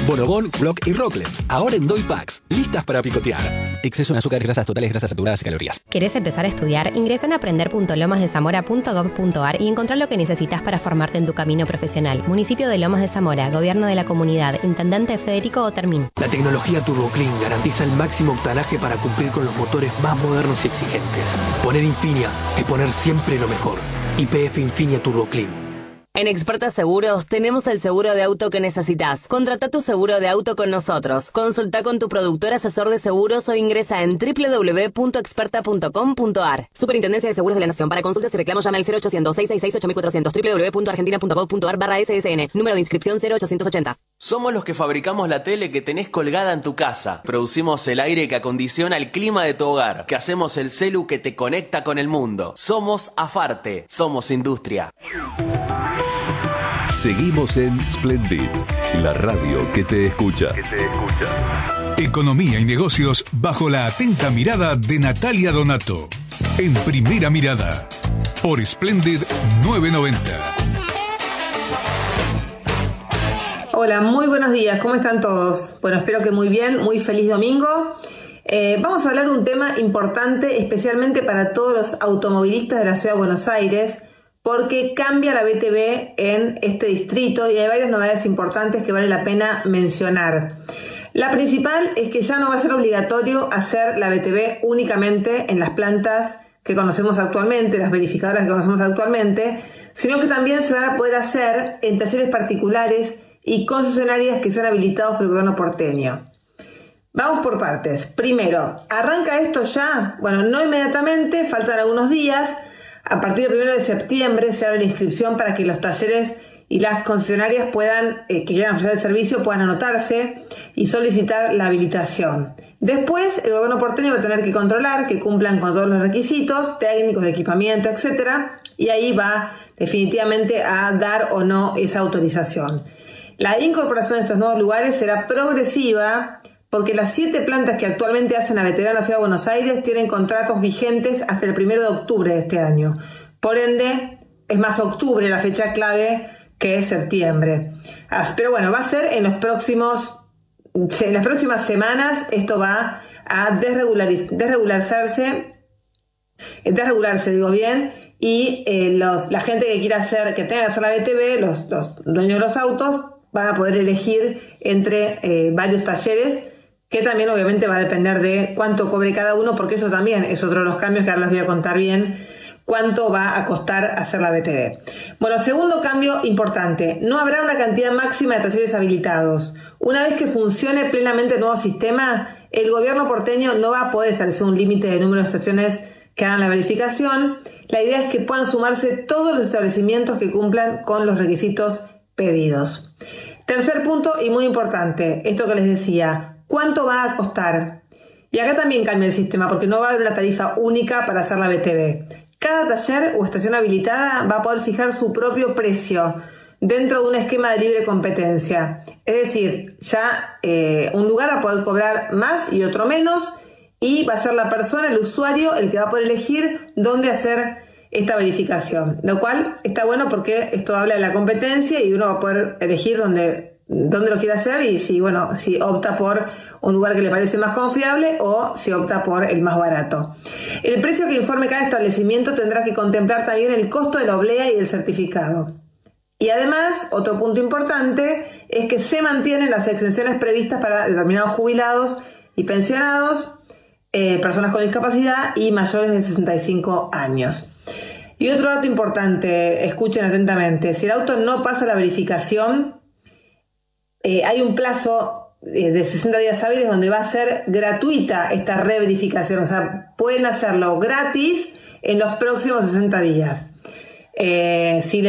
Bonobón, Flock y Rocklets, ahora en Doy Packs, listas para picotear. Exceso en azúcar, grasas totales, grasas saturadas y calorías. ¿Querés empezar a estudiar? Ingresa en aprender.lomasdezamora.gov.ar y encontrá lo que necesitas para formarte en tu camino profesional. Municipio de Lomas de Zamora, Gobierno de la Comunidad, Intendente Federico Otermin. La tecnología Turbo Clean garantiza el máximo octanaje para cumplir con los motores más modernos y exigentes. Poner Infinia es poner siempre lo mejor. YPF Infinia Turbo Clean. En Experta Seguros tenemos el seguro de auto que necesitas. Contrata tu seguro de auto con nosotros. Consulta con tu productor asesor de seguros o ingresa en www.experta.com.ar. Superintendencia de Seguros de la Nación. Para consultas y reclamos llame al 0800-666-8400 www.argentina.gov.ar/SSN. Número de inscripción 0880. Somos los que fabricamos la tele que tenés colgada en tu casa. Producimos el aire que acondiciona el clima de tu hogar. Que hacemos el celu que te conecta con el mundo. Somos Afarte. Somos industria. Seguimos en Splendid, la radio que te escucha. Economía y negocios bajo la atenta mirada de Natalia Donato. En Primera Mirada, por Splendid 990. Hola, muy buenos días, ¿cómo están todos? Bueno, espero que muy bien, muy feliz domingo. Vamos a hablar de un tema importante, especialmente para todos los automovilistas de la Ciudad de Buenos Aires, porque cambia la BTV en este distrito y hay varias novedades importantes que vale la pena mencionar. La principal es que ya no va a ser obligatorio hacer la BTV únicamente en las plantas que conocemos actualmente, las verificadoras que conocemos actualmente, sino que también se van a poder hacer en talleres particulares y concesionarias que sean habilitados por el gobierno porteño. Vamos por partes. Primero, ¿arranca esto ya? Bueno, no inmediatamente, faltan algunos días. A partir del 1 de septiembre se abre la inscripción para que los talleres y las concesionarias que quieran ofrecer el servicio puedan anotarse y solicitar la habilitación. Después, el gobierno porteño va a tener que controlar que cumplan con todos los requisitos técnicos, de equipamiento, etcétera, y ahí va definitivamente a dar o no esa autorización. La incorporación de estos nuevos lugares será progresiva, porque las 7 plantas que actualmente hacen la BTV en la Ciudad de Buenos Aires tienen contratos vigentes hasta el 1 de octubre de este año. Por ende, es más octubre la fecha clave que septiembre. Pero bueno, va a ser en las próximas semanas. Esto va a desregularse, digo bien, y la gente que quiera que tenga que hacer la BTV, los dueños de los autos, van a poder elegir entre varios talleres, que también obviamente va a depender de cuánto cobre cada uno, porque eso también es otro de los cambios que ahora les voy a contar bien, cuánto va a costar hacer la BTV. Bueno, segundo cambio importante, no habrá una cantidad máxima de talleres habilitados. Una vez que funcione plenamente el nuevo sistema, el gobierno porteño no va a poder establecer un límite de número de estaciones que hagan la verificación. La idea es que puedan sumarse todos los establecimientos que cumplan con los requisitos pedidos. Tercer punto y muy importante, esto que les decía, ¿cuánto va a costar? Y acá también cambia el sistema porque no va a haber una tarifa única para hacer la BTV. Cada taller o estación habilitada va a poder fijar su propio precio dentro de un esquema de libre competencia. Es decir, ya un lugar va a poder cobrar más y otro menos, y va a ser la persona, el usuario, el que va a poder elegir dónde hacer esta verificación. Lo cual está bueno porque esto habla de la competencia y uno va a poder elegir dónde lo quiere hacer y si opta por un lugar que le parece más confiable o si opta por el más barato. El precio que informe cada establecimiento tendrá que contemplar también el costo de la oblea y del certificado. Y además, otro punto importante es que se mantienen las exenciones previstas para determinados jubilados y pensionados, personas con discapacidad y mayores de 65 años. Y otro dato importante, escuchen atentamente, si el auto no pasa la verificación, hay un plazo de 60 días hábiles donde va a ser gratuita esta reverificación, o sea, pueden hacerlo gratis en los próximos 60 días. Si